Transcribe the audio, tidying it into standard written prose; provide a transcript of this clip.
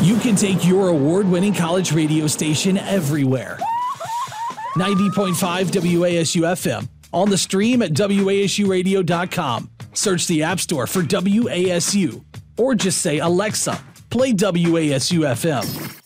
You can take your award-winning college radio station everywhere. 90.5 WASU FM. On the stream at wasuradio.com. Search the App Store for WASU. Or just say, Alexa, play WASU FM.